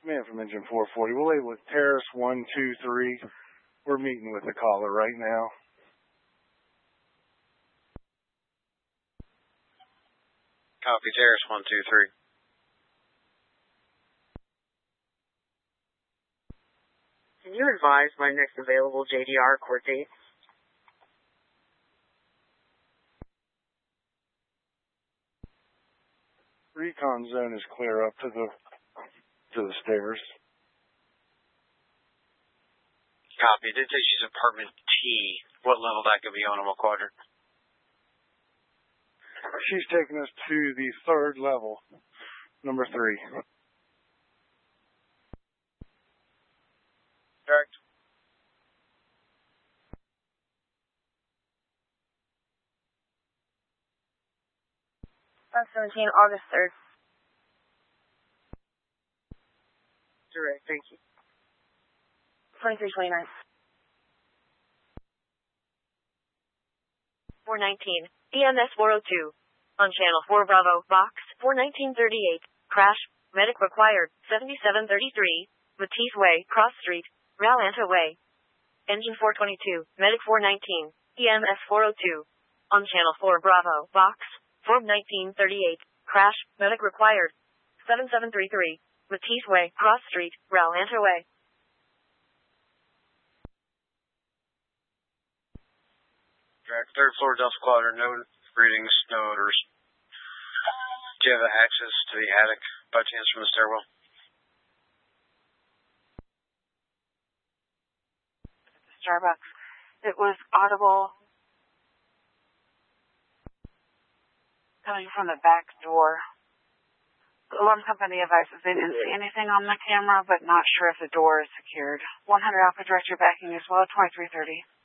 Man from engine 440. We'll label it Terrace 123. We're meeting with the caller right now. Copy, Terrace 123. Can you advise my next available JDR court date? Recon zone is clear up to the stairs. Copy. Did say she's apartment T. What level that could be on in what quadrant? She's taking us to the third level, number 3. Correct. That's 17, August 3rd. Direct, thank you. 2329. 419, EMS 402. On channel 4 Bravo, box 41938. Crash, medic required, 7733. Matisse Way, Cross Street, Ralanta Way. Engine 422, medic 419, EMS 402. On channel 4 Bravo, box 41938. Crash, medic required, 7733. Matisse Way, Cross Street, Ralanta Way. Direct, third floor, Delta Quadrant, no readings, no odors. Do you have access to the attic by chance from the stairwell? Starbucks. It was audible coming from the back door. The alarm company advises they didn't see anything on the camera, but not sure if the door is secured. 100 Alpha, direct your backing as well, 2330.